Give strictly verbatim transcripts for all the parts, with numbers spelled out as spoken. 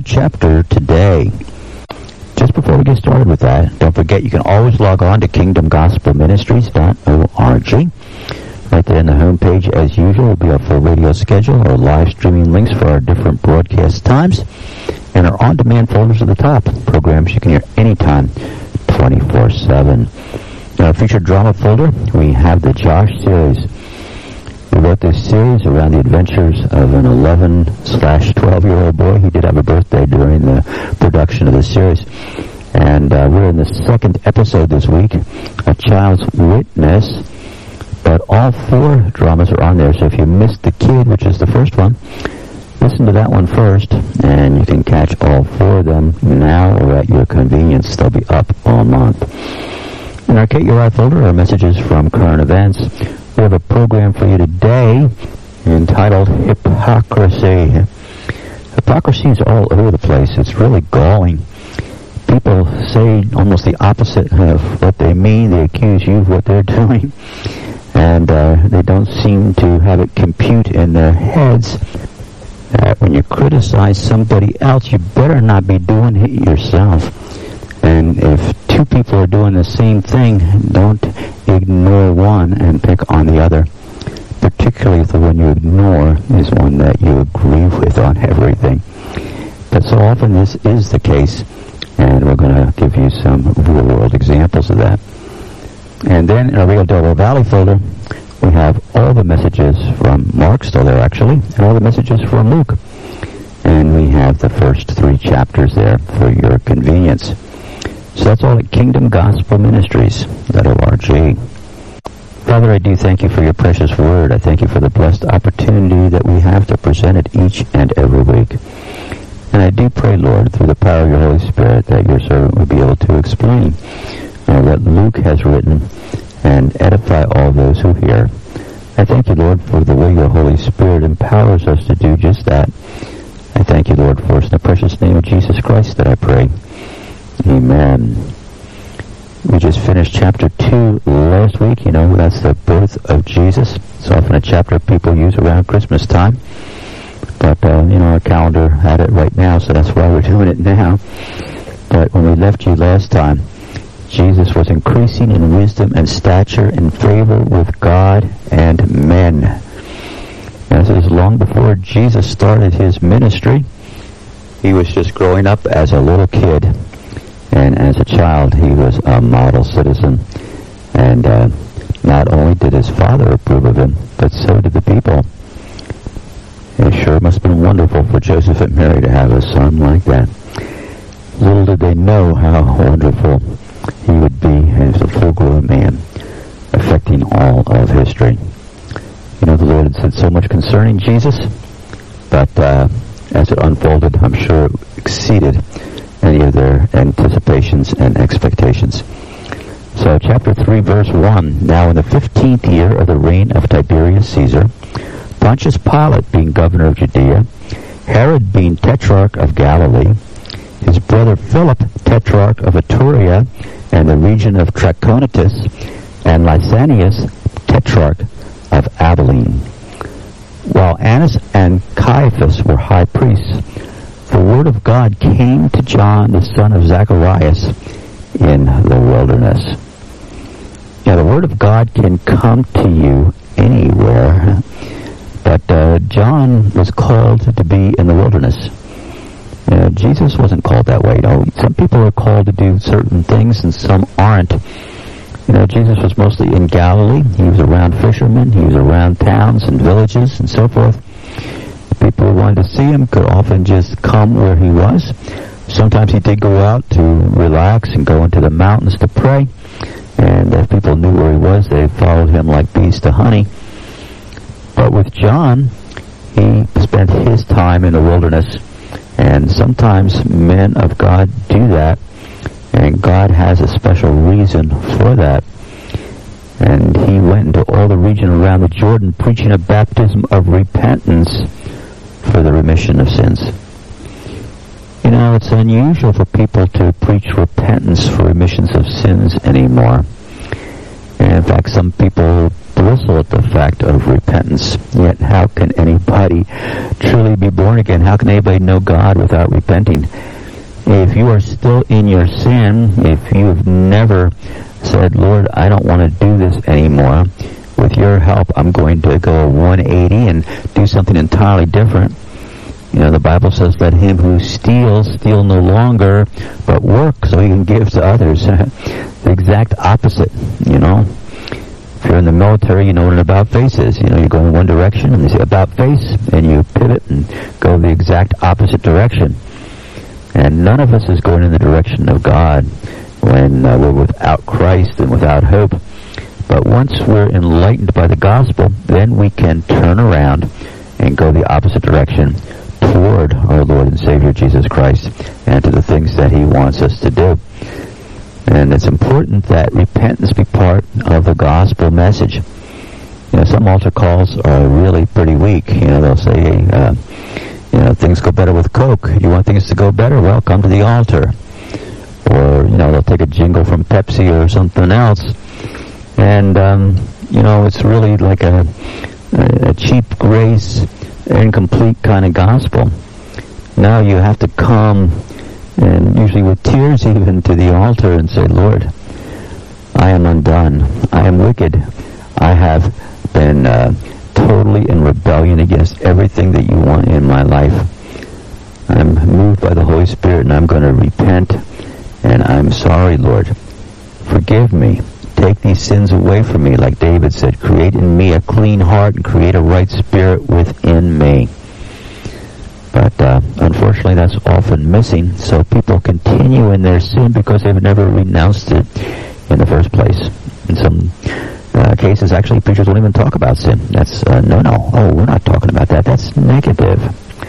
chapter today. Just before we get started with that, don't forget you can always log on to kingdom gospel ministries dot org. Right there on the home page, as usual, will be our full radio schedule, our live streaming links for our different broadcast times, and our on-demand folders at the top, programs you can hear anytime, twenty-four seven. In our featured drama folder, we have the Josh series. We wrote this series around the adventures of an eleven slash twelve-year-old boy. He did have a birthday during the production of the series. And uh, we're in the second episode this week, A Child's Witness. But all four dramas are on there, so if you missed The Kid, which is the first one, listen to that one first, and you can catch all four of them now or at your convenience. They'll be up all month. In our K U R I folder are messages from current events. We have a program for you today entitled Hypocrisy. Hypocrisy is all over the place. It's really galling. People say almost the opposite of what they mean. They accuse you of what they're doing. And uh, they don't seem to have it compute in their heads that when you criticize somebody else, you better not be doing it yourself. And if two people are doing the same thing, don't ignore one and pick on the other. Particularly if the one you ignore is one that you agree with on everything. But so often this is the case, and we're going to give you some real-world examples of that. And then in our Rio Del Valley folder, we have all the messages from Mark, still there actually, and all the messages from Luke. And we have the first three chapters there for your convenience. So that's all at kingdom gospel ministries dot org. Father, I do thank you for your precious word. I thank you for the blessed opportunity that we have to present it each and every week. And I do pray, Lord, through the power of your Holy Spirit, that your servant will be able to explain uh, what Luke has written and edify all those who hear. I thank you, Lord, for the way your Holy Spirit empowers us to do just that. I thank you, Lord, for us in the precious name of Jesus Christ that I pray. Amen. We just finished chapter two last week. You know, that's the birth of Jesus. It's often a chapter people use around Christmas time. But, uh, you know, our calendar had it right now, so that's why we're doing it now. But when we left you last time, Jesus was increasing in wisdom and stature in favor with God and men. And this is long before Jesus started his ministry. He was just growing up as a little kid. And as a child, he was a model citizen. And uh, not only did his father approve of him, but so did the people. It sure must have been wonderful for Joseph and Mary to have a son like that. Little did they know how wonderful he would be as a full-grown man, affecting all of history. You know, the Lord had said so much concerning Jesus, but uh, as it unfolded, I'm sure it exceeded any of their anticipations and expectations. So chapter three, verse one, Now in the fifteenth year of the reign of Tiberius Caesar, Pontius Pilate being governor of Judea, Herod being tetrarch of Galilee, his brother Philip tetrarch of Iturea and the region of Trachonitis, and Lysanias tetrarch of Abilene. While Annas and Caiaphas were high priests, the word of God came to John, the son of Zacharias, in the wilderness. Now, the word of God can come to you anywhere, but uh, John was called to be in the wilderness. You know, Jesus wasn't called that way. You know, some people are called to do certain things, and some aren't. You know, Jesus was mostly in Galilee. He was around fishermen. He was around towns and villages and so forth. People who wanted to see him could often just come where he was. Sometimes he did go out to relax and go into the mountains to pray. And if people knew where he was, they followed him like bees to honey. But with John, he spent his time in the wilderness. And sometimes men of God do that. And God has a special reason for that. And he went into all the region around the Jordan preaching a baptism of repentance for the remission of sins. You know, it's unusual for people to preach repentance for remissions of sins anymore. And in fact, some people bristle at the fact of repentance. Yet how can anybody truly be born again? How can anybody know God without repenting? If you are still in your sin, if you have never said, Lord, I don't want to do this anymore, with your help, I'm going to go one eighty and do something entirely different. You know, the Bible says, let him who steals steal no longer, but work so he can give to others. The exact opposite, you know. If you're in the military, you know what an about face is. You know, you go in one direction and they say about face, and you pivot and go the exact opposite direction. And none of us is going in the direction of God when uh, we're without Christ and without hope. But once we're enlightened by the gospel, then we can turn around and go the opposite direction toward our Lord and Savior Jesus Christ and to the things that he wants us to do. And it's important that repentance be part of the gospel message. You know, some altar calls are really pretty weak. You know, they'll say, uh, you know, things go better with Coke. You want things to go better? Well, come to the altar. Or, you know, they'll take a jingle from Pepsi or something else. And, um, you know, it's really like a, a cheap grace, incomplete kind of gospel. Now you have to come, and usually with tears even, to the altar and say, Lord, I am undone. I am wicked. I have been uh, totally in rebellion against everything that you want in my life. I'm moved by the Holy Spirit, and I'm going to repent, and I'm sorry, Lord. Forgive me. Take these sins away from me, like David said. Create in me a clean heart and create a right spirit within me. But uh, unfortunately, that's often missing. So people continue in their sin because they've never renounced it in the first place. In some uh, cases, actually, preachers won't even talk about sin. That's, uh, no, no. Oh, we're not talking about that. That's negative.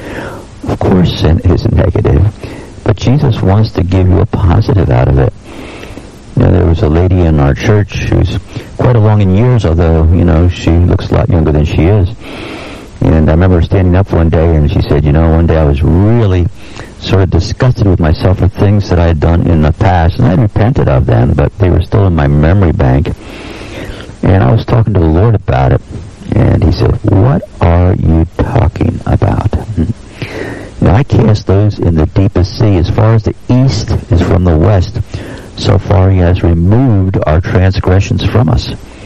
Of course, sin is negative. But Jesus wants to give you a positive out of it. You know, there was a lady in our church who's quite along in years, although, you know, she looks a lot younger than she is. And I remember standing up one day, and she said, you know, one day I was really sort of disgusted with myself for things that I had done in the past, and I had repented of them, but they were still in my memory bank. And I was talking to the Lord about it, and he said, what are you talking about? You know, I cast those in the deepest sea. As far as the east is from the west, so far he has removed our transgressions from us.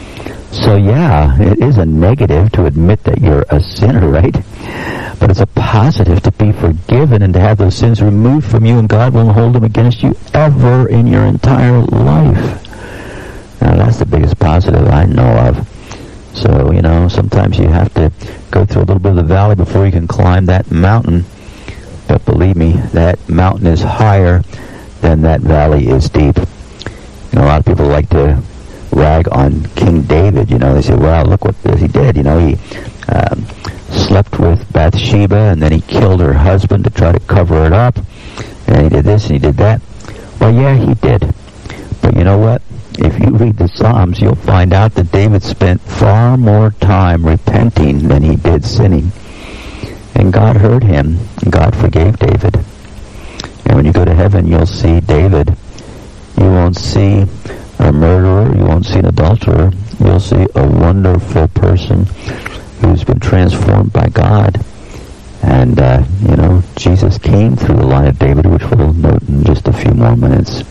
So yeah, it is a negative to admit that you're a sinner, right? But it's a positive to be forgiven and to have those sins removed from you, and God won't hold them against you ever in your entire life. Now that's the biggest positive I know of. So, you know, sometimes you have to go through a little bit of the valley before you can climb that mountain. But believe me, that mountain is higher than that valley is deep. You know, a lot of people like to rag on King David. You know, they say, well, look what he did. You know, he um, slept with Bathsheba, and then he killed her husband to try to cover it up. And he did this and he did that. Well, yeah, he did. But you know what? If you read the Psalms, you'll find out that David spent far more time repenting than he did sinning. And God heard him, and God forgave David. And when you go to heaven, you'll see David. You won't see a murderer. You won't see an adulterer. You'll see a wonderful person who's been transformed by God. And, uh, you know, Jesus came through the line of David, which we'll note in just a few more minutes.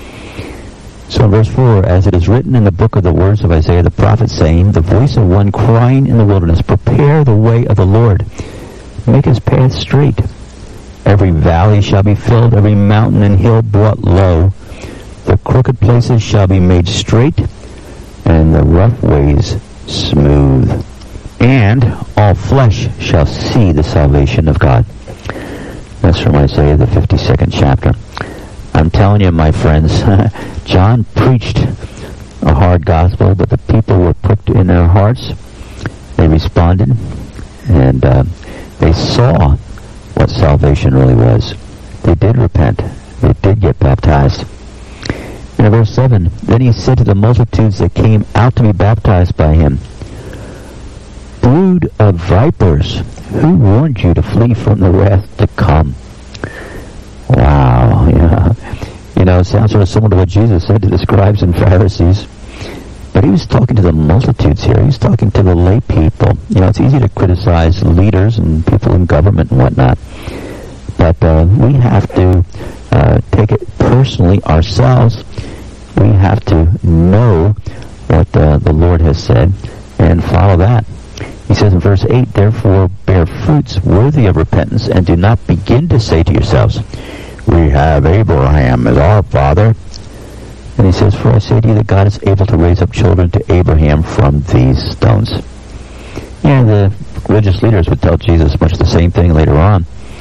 So in verse four, as it is written in the book of the words of Isaiah the prophet, saying, the voice of one crying in the wilderness, prepare the way of the Lord, make his path straight. Every valley shall be filled, every mountain and hill brought low. The crooked places shall be made straight, and the rough ways smooth. And all flesh shall see the salvation of God. That's from Isaiah, the fifty-second chapter. I'm telling you, my friends, John preached a hard gospel, but the people were pricked in their hearts. They responded, and uh, they saw what salvation really was. They did repent. They did get baptized. In verse seven, then he said to the multitudes that came out to be baptized by him, brood of vipers, who warned you to flee from the wrath to come? Wow, yeah. You know, it sounds sort of similar to what Jesus said to the scribes and Pharisees. But he was talking to the multitudes here. He was talking to the lay people. You know, it's easy to criticize leaders and people in government and whatnot, but uh, we have to uh, take it personally ourselves. We have to know what uh, the Lord has said and follow that. He says in verse eight, therefore bear fruits worthy of repentance, and do not begin to say to yourselves, we have Abraham as our father. And he says, for I say to you that God is able to raise up children to Abraham from these stones. Yeah, the religious leaders would tell Jesus much the same thing later on.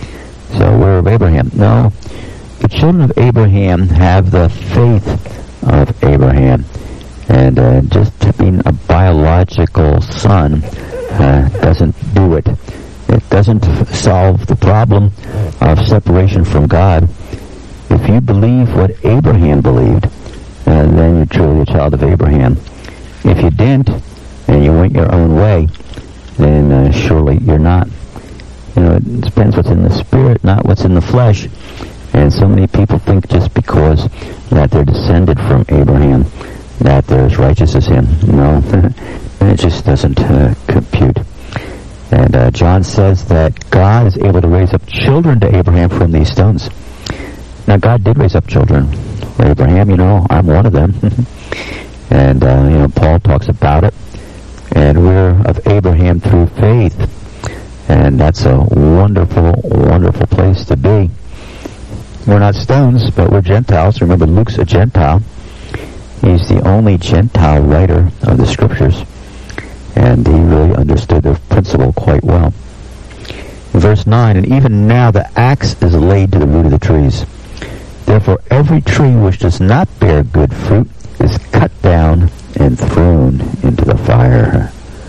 So we're of Abraham. No, the children of Abraham have the faith of Abraham. And uh, just being a biological son uh, doesn't do it. It doesn't solve the problem of separation from God. If you believe what Abraham believed, uh, then you're truly a child of Abraham. If you didn't, and you went your own way, then uh, surely you're not. You know, it depends what's in the spirit, not what's in the flesh. And so many people think just because that they're descended from Abraham, that they're as righteous as him. No, it just doesn't uh, compute. And uh, John says that God is able to raise up children to Abraham from these stones. Now, God did raise up children for Abraham. You know, I'm one of them. And, uh, you know, Paul talks about it. And we're of Abraham through faith. And that's a wonderful, wonderful place to be. We're not stones, but we're Gentiles. Remember, Luke's a Gentile. He's the only Gentile writer of the Scriptures. And he really understood the principle quite well. Verse nine, and even now the axe is laid to the root of the trees. Therefore every tree which does not bear good fruit is cut down and thrown into the fire.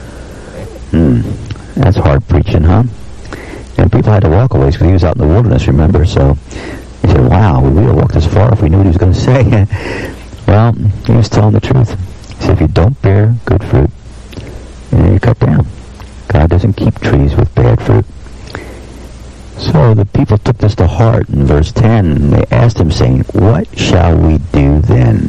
Hmm, that's hard preaching, huh? And people had to walk away because he was out in the wilderness, remember? So he said, wow, we would have walked this far if we knew what he was going to say. Well, he was telling the truth. He said, if you don't bear good fruit, you're cut down. God doesn't keep trees with bad fruit. So the people took this to heart in verse ten, and they asked him, saying, what shall we do then?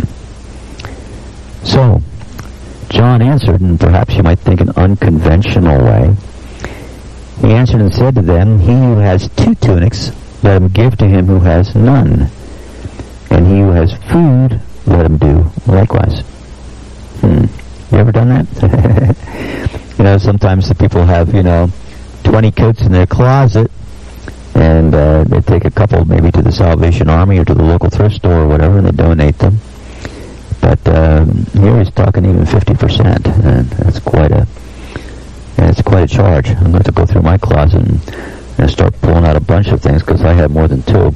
So John answered, and perhaps you might think an unconventional way. He answered and said to them, he who has two tunics, let him give to him who has none. And he who has food, let him do likewise. Hmm. You ever done that? You know, sometimes the people have, you know, twenty coats in their closet, and uh, they take a couple maybe to the Salvation Army or to the local thrift store or whatever, and they donate them. But uh, here he's talking even fifty percent, and that's quite a that's quite a charge. I'm going to go through my closet and, and start pulling out a bunch of things because I have more than two.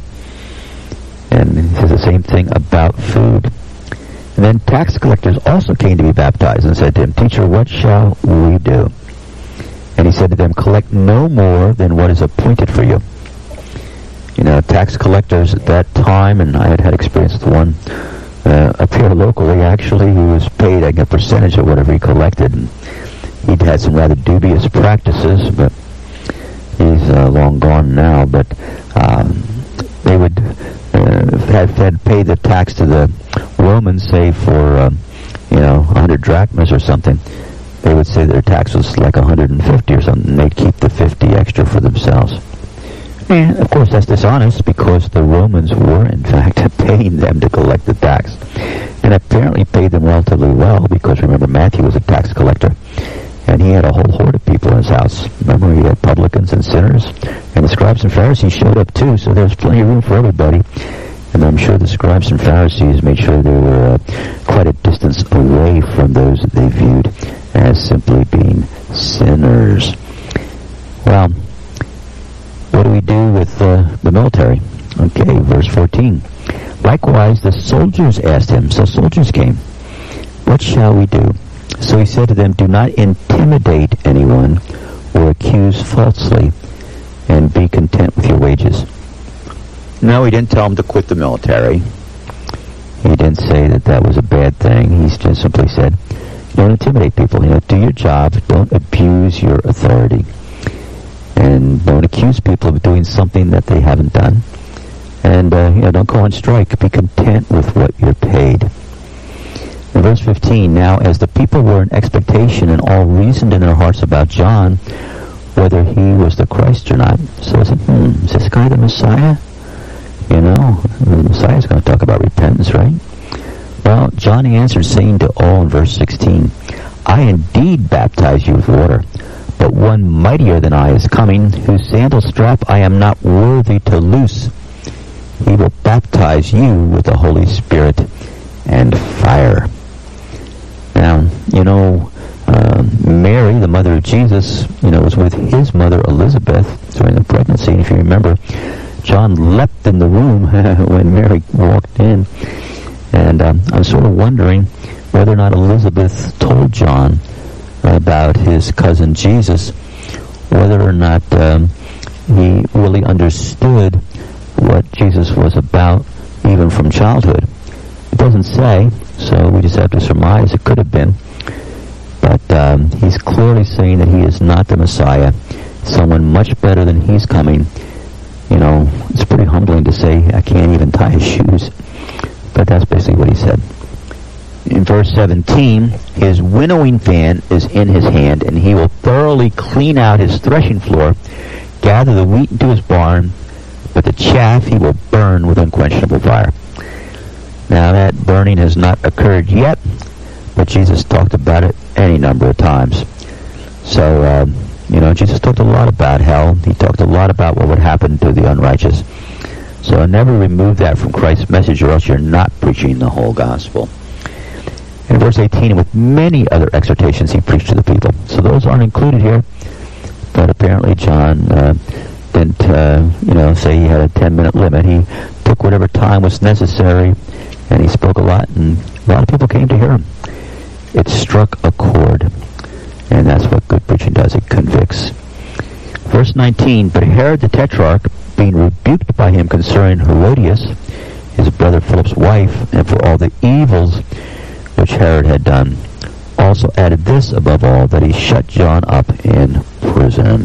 And he says the same thing about food. And then tax collectors also came to be baptized and said to him, teacher, what shall we do? And he said to them, collect no more than what is appointed for you. You know, tax collectors at that time, and I had had experience with one uh, up here locally, actually, who was paid like, a percentage of whatever he collected. And he'd had some rather dubious practices, but he's uh, long gone now. But um, they would uh, had, had paid the tax to the Romans, say for um, you know one hundred drachmas or something. They would say their tax was like one hundred fifty or something, and they'd keep the fifty extra for themselves. And of course that's dishonest, because the Romans were in fact paying them to collect the tax, and apparently paid them relatively well, because remember, Matthew was a tax collector, and he had a whole horde of people in his house. Remember, he had publicans and sinners, and the scribes and Pharisees showed up too, so there's plenty of room for everybody. And I'm sure the scribes and Pharisees made sure they were uh, quite a distance away from those that they viewed as simply being sinners. Well, what do we do with uh, the military? Okay, verse fourteen. Likewise, the soldiers asked him, so soldiers came, what shall we do? So he said to them, do not intimidate anyone or accuse falsely, and be content with your wages. No, he didn't tell them to quit the military. He didn't say that that was a bad thing. He just simply said, don't intimidate people. You know, do your job. Don't abuse your authority. And don't accuse people of doing something that they haven't done. And, uh, you know, don't go on strike. Be content with what you're paid. In verse fifteen, now as the people were in expectation and all reasoned in their hearts about John, whether he was the Christ or not. So I said, hmm, is this guy the Messiah? You know, the Messiah's going to talk about repentance, right? Well, John answered, saying to all in verse sixteen, I indeed baptize you with water, but one mightier than I is coming, whose sandal strap I am not worthy to loose. He will baptize you with the Holy Spirit and fire. Now, you know, uh, Mary, the mother of Jesus, you know, was with his mother Elizabeth during the pregnancy. And if you remember, John leapt in the room when Mary walked in. And um, I'm sort of wondering whether or not Elizabeth told John about his cousin Jesus, whether or not um, he really understood what Jesus was about even from childhood. It doesn't say, so we just have to surmise it could have been. But um, he's clearly saying that he is not the Messiah, someone much better than he's coming. You know, it's pretty humbling to say, I can't even tie his shoes. But that's basically what he said. In verse seventeen, his winnowing fan is in his hand, and he will thoroughly clean out his threshing floor, gather the wheat into his barn, but the chaff he will burn with unquenchable fire. Now that burning has not occurred yet, but Jesus talked about it any number of times. So, uh, you know, Jesus talked a lot about hell. He talked a lot about what would happen to the unrighteous. So never remove that from Christ's message, or else you're not preaching the whole gospel. In verse eighteen, with many other exhortations he preached to the people. So those aren't included here, but apparently John uh, didn't, uh, you know, say he had a ten-minute limit. He took whatever time was necessary, and he spoke a lot, and a lot of people came to hear him. It struck a chord, and that's what good preaching does. It convicts. Verse nineteen, but Herod the Tetrarch, being rebuked by him concerning Herodias, his brother Philip's wife, and for all the evils which Herod had done, also added this above all, that he shut John up in prison.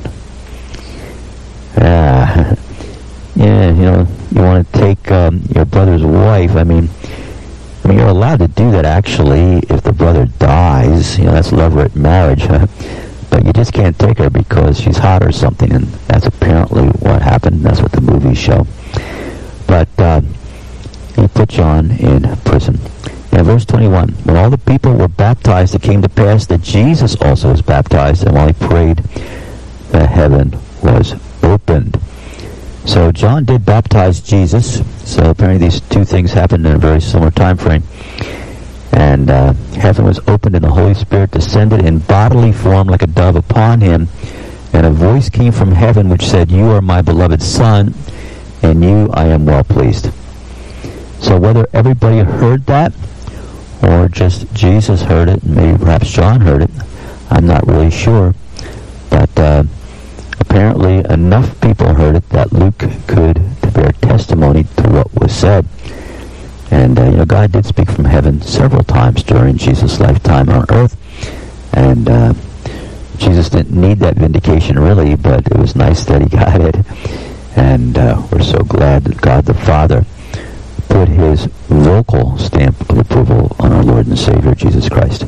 Ah, yeah, you know, you want to take um, your brother's wife. I mean, I mean, you're allowed to do that actually if the brother dies. You know, that's levirate marriage. Huh? But you just can't take her because she's hot or something, and that's apparently what happened. That's what the movies show. But uh, he put John in prison. Now, verse twenty-one, when all the people were baptized, it came to pass that Jesus also was baptized, and while he prayed, the heaven was opened. So John did baptize Jesus. So apparently these two things happened in a very similar time frame. And uh, heaven was opened, and the Holy Spirit descended in bodily form like a dove upon him. And a voice came from heaven which said, You are my beloved Son, and you I am well pleased. So whether everybody heard that, or just Jesus heard it, and maybe perhaps John heard it, I'm not really sure. But uh, apparently enough people heard it that Luke could bear testimony to what was said. And, uh, you know, God did speak from heaven several times during Jesus' lifetime on earth. And uh, Jesus didn't need that vindication, really, but it was nice that he got it. And uh, we're so glad that God the Father put his vocal stamp of approval on our Lord and Savior, Jesus Christ.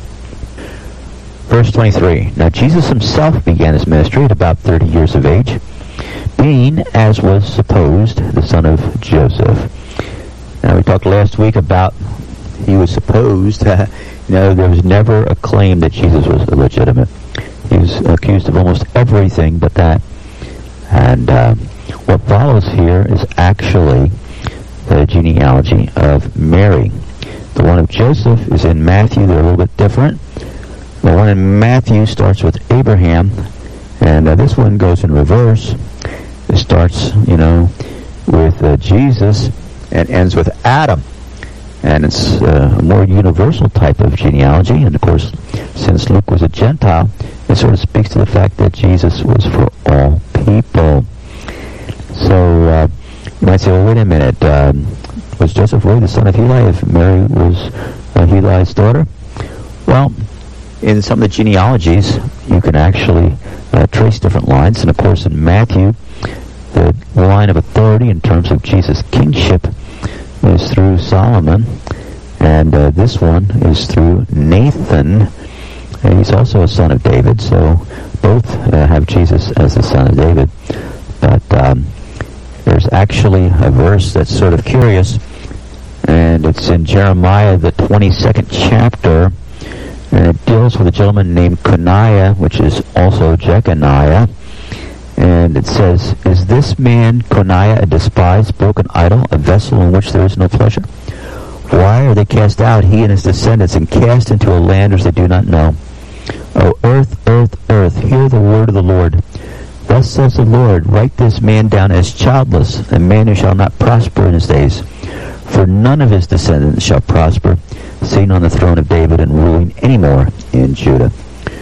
Verse twenty-three, Now Jesus himself began his ministry at about thirty years of age, being, as was supposed, the son of Joseph. Now, we talked last week about he was supposed, uh, you know, there was never a claim that Jesus was illegitimate. He was accused of almost everything but that. And uh, what follows here is actually the genealogy of Mary. The one of Joseph is in Matthew. They're a little bit different. The one in Matthew starts with Abraham, and uh, this one goes in reverse. It starts, you know, with uh, Jesus, and ends with Adam. And it's uh, a more universal type of genealogy. And of course, since Luke was a Gentile, it sort of speaks to the fact that Jesus was for all people. So uh, you might say, well, wait a minute. Um, was Joseph really the son of Heli if Mary was uh, Heli's daughter? Well, in some of the genealogies, you can actually uh, trace different lines. And of course, in Matthew, the line of authority in terms of Jesus' kingship is through Solomon, and And uh, this one is through Nathan, and he's also a son of David, so both uh, have Jesus as the son of David. But um, there's actually a verse that's sort of curious, and it's in Jeremiah, the twenty-second chapter, and it deals with a gentleman named Coniah, which is also Jeconiah. And it says, "Is this man Coniah a despised, broken idol, a vessel in which there is no pleasure? Why are they cast out, he and his descendants, and cast into a land which they do not know? O earth, earth, earth, hear the word of the Lord. Thus says the Lord, write this man down as childless, a man who shall not prosper in his days. For none of his descendants shall prosper, sitting on the throne of David and ruling any more in Judah."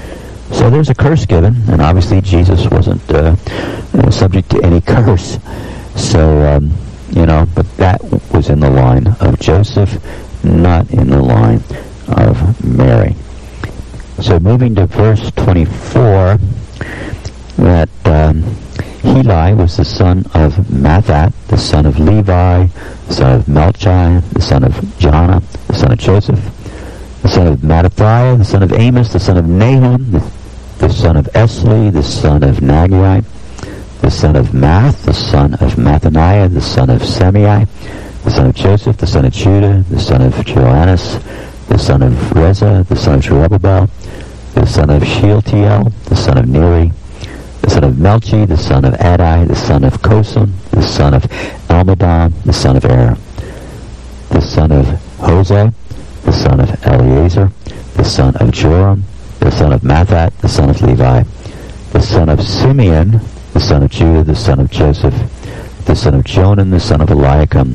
So there's a curse given, and obviously Jesus wasn't uh, uh, subject to any curse. So, um, you know, but that was in the line of Joseph, not in the line of Mary. So moving to verse twenty-four, that um, Heli was the son of Mathat, the son of Levi, the son of Melchi, the son of Jonah, the son of Joseph, the son of Mattathiah, the son of Amos, the son of Nahum, the, the son of Esli, the son of Nagai, the son of Math, the son of Mathaniah, the son of Semei, the son of Joseph, the son of Judah, the son of Joannes, the son of Reza, the son of Zerubbabel, the son of Shealtiel, the son of Neri, the son of Melchi, the son of Adai, the son of Kosam, the son of Almadam, the son of Er, the son of Hosea, the son of Eleazar, the son of Joram, the son of Mathat, the son of Levi, the son of Simeon, the son of Judah, the son of Joseph, the son of Jonan, the son of Eliakim,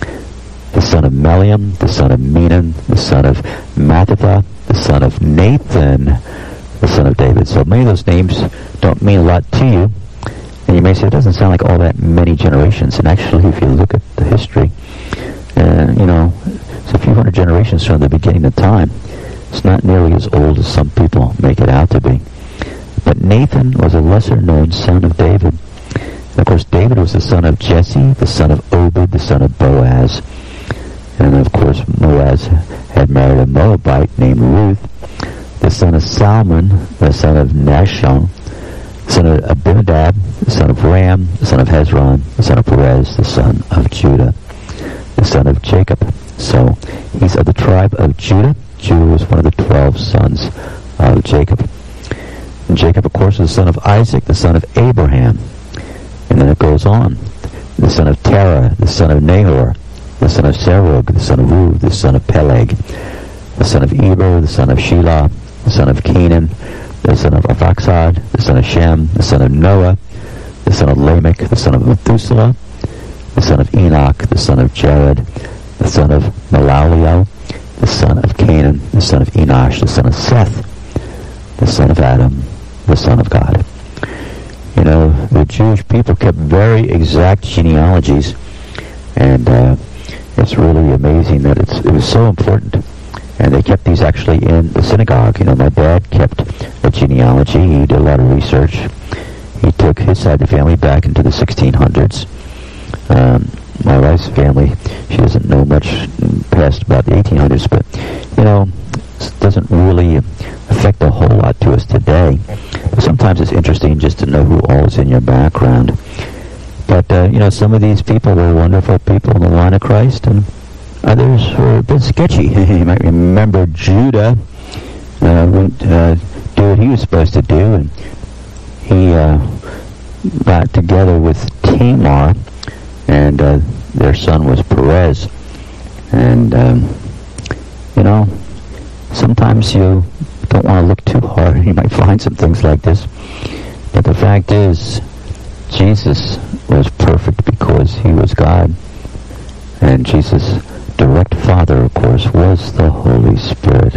the son of Meliam, the son of Menon, the son of Mattatha, the son of Nathan, the son of David. So many of those names don't mean a lot to you, and you may say it doesn't sound like all that many generations. And actually, if you look at the history, uh, you know, it's a few hundred generations from the beginning of time. It's not nearly as old as some people make it out to be. But Nathan was a lesser-known son of David. And of course, David was the son of Jesse, the son of Obed, the son of Boaz. And of course, Boaz had married a Moabite named Ruth, the son of Salmon, the son of Nashon, the son of Abinadab, the son of Ram, the son of Hezron, the son of Perez, the son of Judah, the son of Jacob. So he's of the tribe of Judah. Judah was one of the twelve sons of Jacob. And Jacob, of course, is the son of Isaac, the son of Abraham. And then it goes on. The son of Terah, the son of Nahor, the son of Serug, the son of Ruv, the son of Peleg, the son of Eber, the son of Shelah, the son of Canaan, the son of Arphaxad, the son of Shem, the son of Noah, the son of Lamech, the son of Methuselah, the son of Enoch, the son of Jared, the son of Malaliel, the son of Canaan, the son of Enosh, the son of Seth, the son of Adam, the son of God. You know, the Jewish people kept very exact genealogies, and uh, it's really amazing that it's, it was so important. And they kept these actually in the synagogue. You know, my dad kept a genealogy. He did a lot of research. He took his side of the family back into the sixteen hundreds. Um, my wife's family, she doesn't know much past about the eighteen hundreds, but, you know, it doesn't really affect a whole lot to us today. But sometimes it's interesting just to know who all is in your background. But, uh, you know, some of these people were wonderful people in the line of Christ, and others were a bit sketchy. You might remember Judah uh, wouldn't uh, do what he was supposed to do, and he uh, got together with Tamar, and uh, their son was Perez. And, um, you know, sometimes you don't want to look too hard. You might find some things like this. But the fact is, Jesus was perfect because he was God. And Jesus' direct father, of course, was the Holy Spirit.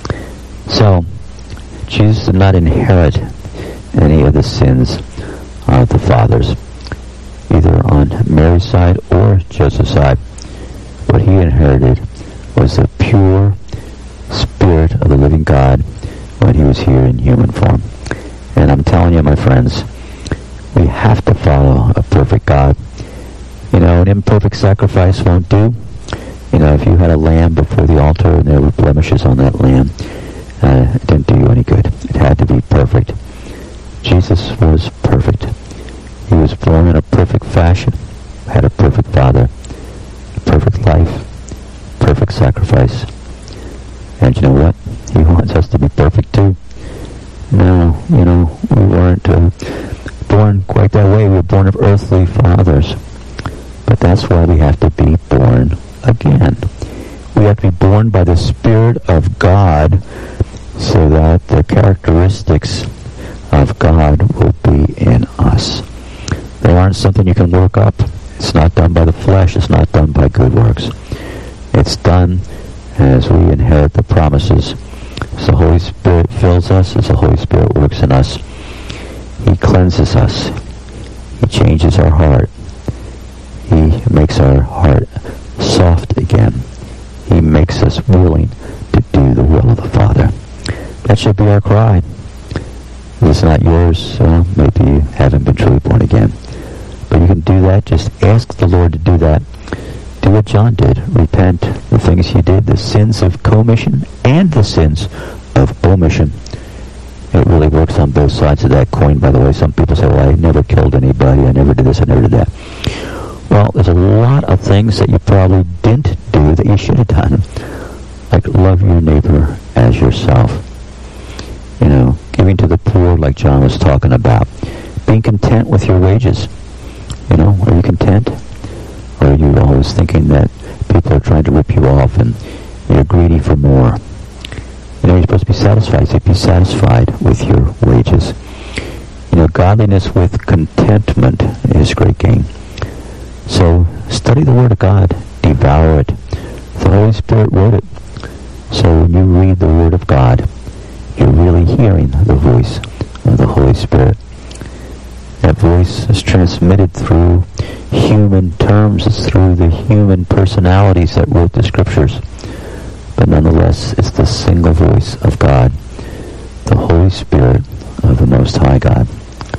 So, Jesus did not inherit any of the sins of the fathers, either on Mary's side or Joseph's side. What he inherited was the pure Spirit of the living God when he was here in human form. And I'm telling you, my friends, we have to follow a perfect God. You know, an imperfect sacrifice won't do. You know, know, if you had a lamb before the altar and there were blemishes on that lamb, uh, it didn't do you any good. It had to be perfect. Jesus was perfect. He was born in a perfect fashion, had a perfect father, a perfect life, perfect sacrifice. And you know what? He wants us to be perfect too. No, you know, we weren't uh, born quite that way. We were born of earthly fathers. But that's why we have to be born again. We have to be born by the Spirit of God so that the characteristics of God will be in us. They aren't something you can work up. It's not done by the flesh. It's not done by good works. It's done as we inherit the promises. As the Holy Spirit fills us, as the Holy Spirit works in us, He cleanses us. He changes our heart. He makes our heart soft again. He makes us willing to do the will of the Father. That should be our cry. If it's not yours, uh, maybe you haven't been truly born again. But you can do that. Just ask the Lord to do that. Do what John did. Repent the things he did, the sins of commission and the sins of omission. It really works on both sides of that coin, by the way. Some people say, well, I never killed anybody. I never did this. I never did that. Well, there's a lot of things that you probably didn't do that you should have done. Like love your neighbor as yourself. You know, giving to the poor like John was talking about. Being content with your wages. You know, are you content? Or are you always thinking that people are trying to rip you off and you're greedy for more? You know, you're supposed to be satisfied. So be satisfied with your wages. You know, godliness with contentment is great gain. So study the Word of God. Devour it. The Holy Spirit wrote it. So when you read the Word of God, you're really hearing the voice of the Holy Spirit. That voice is transmitted through human terms. It's through the human personalities that wrote the Scriptures. But nonetheless, it's the single voice of God, the Holy Spirit of the Most High God.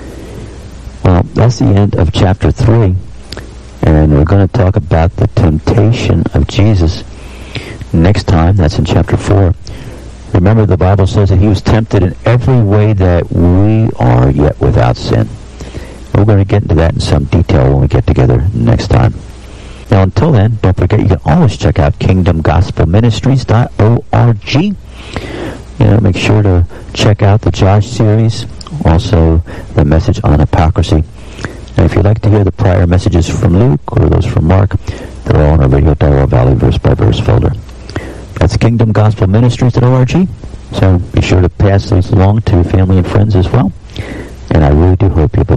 Well, that's the end of chapter three. And we're going to talk about the temptation of Jesus next time. That's in chapter four. Remember, the Bible says that he was tempted in every way that we are, yet without sin. We're going to get into that in some detail when we get together next time. Now, until then, don't forget you can always check out kingdom gospel ministries dot org. You know, make sure to check out the Josh series, also the message on hypocrisy. And if you'd like to hear the prior messages from Luke or those from Mark, they're all in our Radio Delaware Valley verse by verse folder. That's kingdom gospel ministries dot org. So be sure to pass these along to family and friends as well. And I really do hope you'll